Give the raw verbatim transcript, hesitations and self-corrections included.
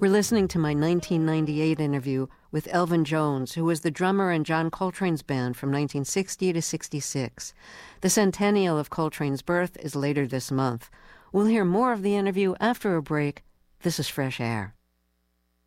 We're listening to my nineteen ninety-eight interview with Elvin Jones, who was the drummer in John Coltrane's band from nineteen sixty to sixty-six. The centennial of Coltrane's birth is later this month. We'll hear more of the interview after a break. This is Fresh Air.